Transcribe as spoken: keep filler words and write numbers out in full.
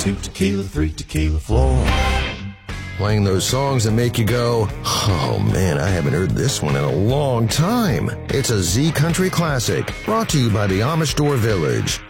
two tequila, three tequila, four. Playing those songs that make you go, oh man, I haven't heard this one in a long time. It's a Z Country classic, brought to you by the Amish Door Village.